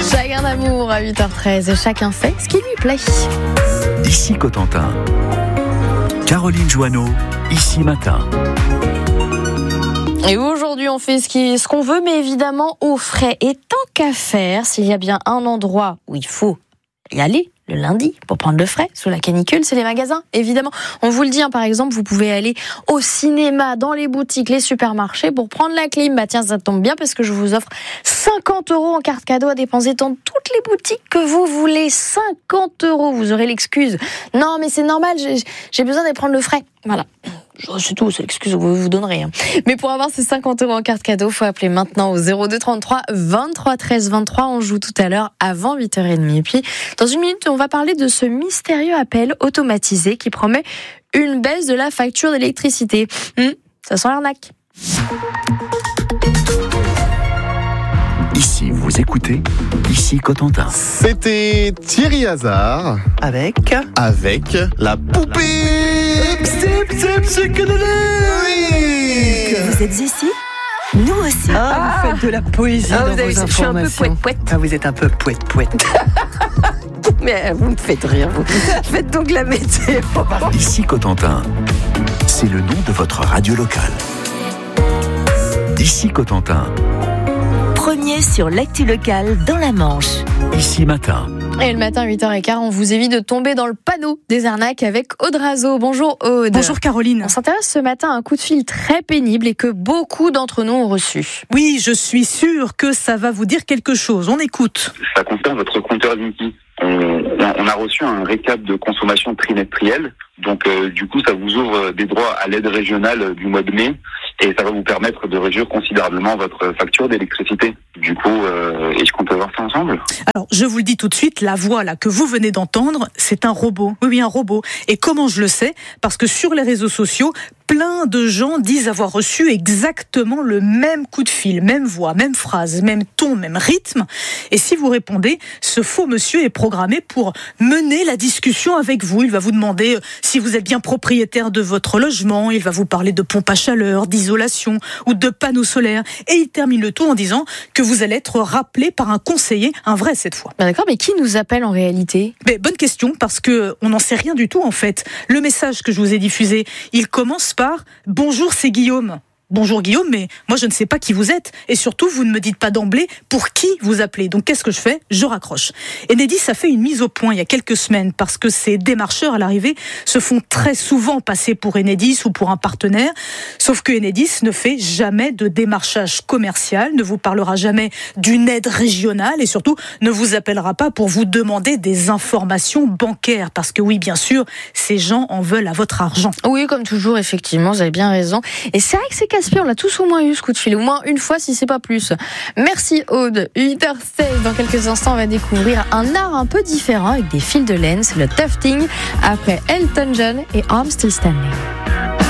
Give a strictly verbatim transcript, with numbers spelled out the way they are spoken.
Chacun d'amour à huit heures treize et chacun fait ce qui lui plaît. Ici Cotentin. Caroline Joanneau, Ici Matin. Et aujourd'hui, on fait ce, qui, ce qu'on veut, mais évidemment au frais. Et tant qu'à faire, s'il y a bien un endroit où il faut y aller, le lundi, pour prendre le frais, sous la canicule, c'est les magasins, évidemment. On vous le dit, hein, par exemple, vous pouvez aller au cinéma, dans les boutiques, les supermarchés, pour prendre la clim. Bah tiens, ça tombe bien, parce que je vous offre cinquante euros en carte cadeau à dépenser dans toutes les boutiques que vous voulez. cinquante euros, vous aurez l'excuse. Non, mais c'est normal, j'ai, j'ai besoin d'aller prendre le frais. Voilà. C'est tout, c'est l'excuse que vous vous donnerez. Mais pour avoir ces cinquante euros en carte cadeau, il faut appeler maintenant au zéro deux trente-trois vingt-trois treize vingt-trois. On joue tout à l'heure avant huit heures trente. Et puis, dans une minute, on va parler de ce mystérieux appel automatisé qui promet une baisse de la facture d'électricité. Hum, ça sent l'arnaque. Ici, vous écoutez Ici Cotentin. C'était Thierry Hazard Avec avec la poupée. Oui. Vous êtes ici? Nous aussi. Ah, ah, vous faites de la poésie ah, dans vous vos avez, informations. Je suis un peu poète-poète. Ah, vous êtes un peu poète-poète. Mais vous me faites rire, vous. Faites donc la météo. Ici Cotentin. C'est le nom de votre radio locale. Ici Cotentin. Premier sur l'actu locale dans la Manche. Ici Matin. Et le matin à huit heures quinze, on vous évite de tomber dans le panneau des arnaques avec Aude Razo. Bonjour Aude. Bonjour Caroline. On s'intéresse ce matin à un coup de fil très pénible et que beaucoup d'entre nous ont reçu. Oui, je suis sûre que ça va vous dire quelque chose. On écoute. Ça concerne votre compteur Linky. On, on a reçu un récap de consommation trimestrielle. Donc euh, du coup, ça vous ouvre des droits à l'aide régionale du mois de mai et ça va vous permettre de réduire considérablement votre facture d'électricité. Du coup, euh, est-ce qu'on peut voir ça ensemble ? Alors, je vous le dis tout de suite, la voix là que vous venez d'entendre, c'est un robot. Oui, oui, un robot. Et comment je le sais ? Parce que sur les réseaux sociaux, plein de gens disent avoir reçu exactement le même coup de fil, même voix, même phrase, même ton, même rythme. Et si vous répondez, ce faux monsieur est programmé pour mener la discussion avec vous. Il va vous demander si vous êtes bien propriétaire de votre logement, il va vous parler de pompe à chaleur, d'isolation ou de panneaux solaires. Et il termine le tout en disant que vous allez être rappelé par un conseiller, un vrai cette fois. Ben d'accord, mais qui nous appelle en réalité ? Mais bonne question, parce que on n'en sait rien du tout en fait. Le message que je vous ai diffusé, il commence par « Bonjour, c'est Guillaume ». Bonjour Guillaume, mais moi je ne sais pas qui vous êtes et surtout vous ne me dites pas d'emblée pour qui vous appelez. Donc qu'est-ce que je fais ? Je raccroche. Enedis a fait une mise au point il y a quelques semaines parce que ces démarcheurs à l'arrivée se font très souvent passer pour Enedis ou pour un partenaire. Sauf que Enedis ne fait jamais de démarchage commercial, ne vous parlera jamais d'une aide régionale et surtout ne vous appellera pas pour vous demander des informations bancaires. Parce que oui, bien sûr, ces gens en veulent à votre argent. Oui, comme toujours, effectivement, vous avez bien raison. Et c'est vrai que c'est on l'a tous au moins eu ce coup de fil, au moins une fois si c'est pas plus. Merci Aude. huit heures seize, dans quelques instants on va découvrir un art un peu différent avec des fils de laine, c'est le tufting après Elton John et I'm Still Standing.